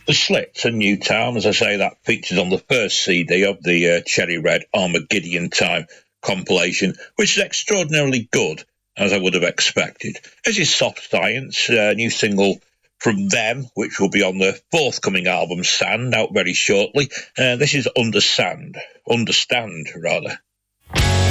The Slits and Newtown, as I say, that features on the first CD of the Cherry Red Armageddon Time compilation, which is extraordinarily good, as I would have expected. This is Soft Science, a new single from them, which will be on the forthcoming album Sand, out very shortly. This is Understand, rather.